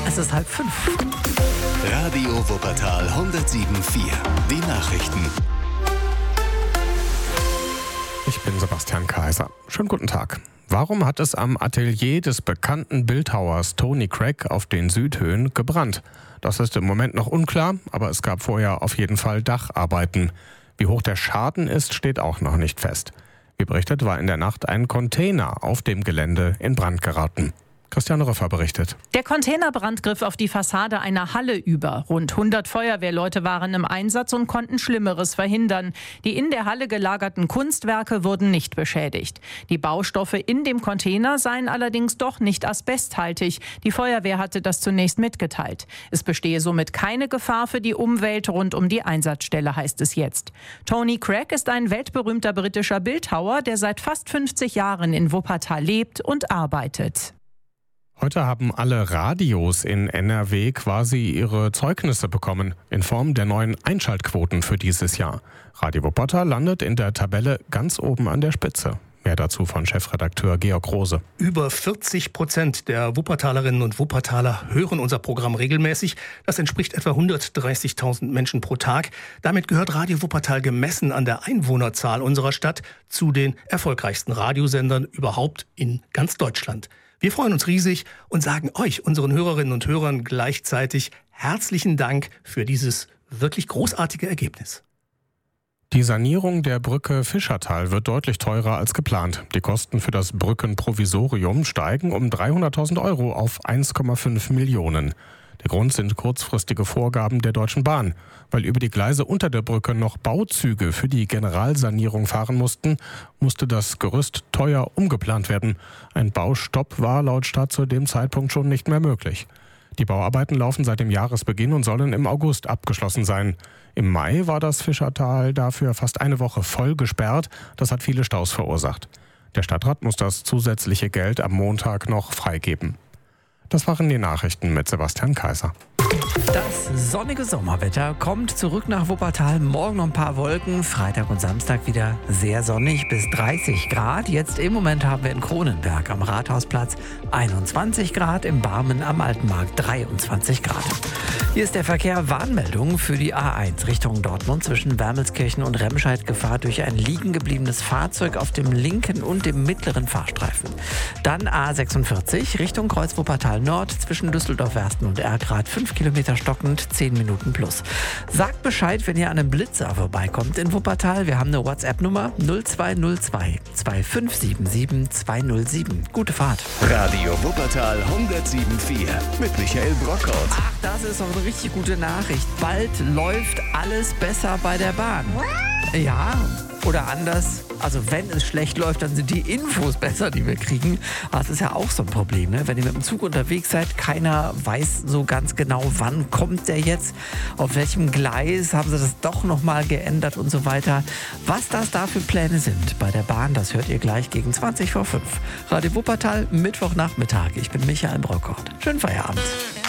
Es ist 4:30. Radio Wuppertal 107.4. Die Nachrichten. Ich bin Sebastian Kaiser. Schönen guten Tag. Warum hat es am Atelier des bekannten Bildhauers Tony Craig auf den Südhöhen gebrannt? Das ist im Moment noch unklar, aber es gab vorher auf jeden Fall Dacharbeiten. Wie hoch der Schaden ist, steht auch noch nicht fest. Wie berichtet, war in der Nacht ein Container auf dem Gelände in Brand geraten. Christiane Röffer berichtet. Der Containerbrand griff auf die Fassade einer Halle über. Rund 100 Feuerwehrleute waren im Einsatz und konnten Schlimmeres verhindern. Die in der Halle gelagerten Kunstwerke wurden nicht beschädigt. Die Baustoffe in dem Container seien allerdings doch nicht asbesthaltig. Die Feuerwehr hatte das zunächst mitgeteilt. Es bestehe somit keine Gefahr für die Umwelt rund um die Einsatzstelle, heißt es jetzt. Tony Craig ist ein weltberühmter britischer Bildhauer, der seit fast 50 Jahren in Wuppertal lebt und arbeitet. Heute haben alle Radios in NRW quasi ihre Zeugnisse bekommen, in Form der neuen Einschaltquoten für dieses Jahr. Radio Wuppertal landet in der Tabelle ganz oben an der Spitze. Mehr dazu von Chefredakteur Georg Rose. Über 40% der Wuppertalerinnen und Wuppertaler hören unser Programm regelmäßig. Das entspricht etwa 130.000 Menschen pro Tag. Damit gehört Radio Wuppertal gemessen an der Einwohnerzahl unserer Stadt zu den erfolgreichsten Radiosendern überhaupt in ganz Deutschland. Wir freuen uns riesig und sagen euch, unseren Hörerinnen und Hörern, gleichzeitig herzlichen Dank für dieses wirklich großartige Ergebnis. Die Sanierung der Brücke Fischertal wird deutlich teurer als geplant. Die Kosten für das Brückenprovisorium steigen um 300.000 € auf 1,5 Millionen. Der Grund sind kurzfristige Vorgaben der Deutschen Bahn. Weil über die Gleise unter der Brücke noch Bauzüge für die Generalsanierung fahren mussten, musste das Gerüst teuer umgeplant werden. Ein Baustopp war laut Stadt zu dem Zeitpunkt schon nicht mehr möglich. Die Bauarbeiten laufen seit dem Jahresbeginn und sollen im August abgeschlossen sein. Im Mai war das Fischertal dafür fast eine Woche voll gesperrt. Das hat viele Staus verursacht. Der Stadtrat muss das zusätzliche Geld am Montag noch freigeben. Das waren die Nachrichten mit Sebastian Kaiser. Das sonnige Sommerwetter kommt zurück nach Wuppertal. Morgen noch ein paar Wolken. Freitag und Samstag wieder sehr sonnig bis 30 Grad. Jetzt im Moment haben wir in Kronenberg am Rathausplatz 21 Grad, im Barmen am Altenmarkt 23 Grad. Hier ist der Verkehr. Warnmeldung für die A1 Richtung Dortmund zwischen Wermelskirchen und Remscheid. Gefahr durch ein liegen gebliebenes Fahrzeug auf dem linken und dem mittleren Fahrstreifen. Dann A46 Richtung Kreuz Wuppertal Nord zwischen Düsseldorf-Wersten und Erkrath 5 Kilometer stockend, 10 Minuten plus. Sagt Bescheid, wenn ihr an einem Blitzer vorbeikommt in Wuppertal. Wir haben eine WhatsApp-Nummer 0202 2577 207. Gute Fahrt. Radio Wuppertal 107.4 mit Michael Brockhaus. Ach, das ist doch eine richtig gute Nachricht. Bald läuft alles besser bei der Bahn. Ja, oder anders. Also wenn es schlecht läuft, dann sind die Infos besser, die wir kriegen. Aber das ist ja auch so ein Problem, ne? Wenn ihr mit dem Zug unterwegs seid, keiner weiß so ganz genau, wann kommt der jetzt, auf welchem Gleis, haben sie das doch nochmal geändert und so weiter. Was das da für Pläne sind bei der Bahn, das hört ihr gleich gegen 20 vor 5. Radio Wuppertal, Mittwochnachmittag. Ich bin Michael Brockhaus. Schönen Feierabend.